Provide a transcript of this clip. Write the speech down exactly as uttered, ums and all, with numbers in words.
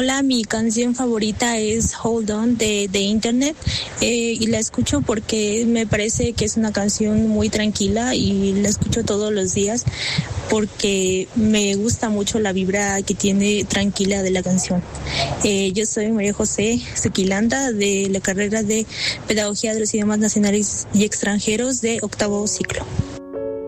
Hola, mi canción favorita es Hold On de, de Internet eh, y la escucho porque me parece que es una canción muy tranquila y la escucho todos los días porque me gusta mucho la vibra que tiene tranquila de la canción. Eh, yo soy María José Zuquilanda de la carrera de Pedagogía de los Idiomas Nacionales y Extranjeros de octavo ciclo.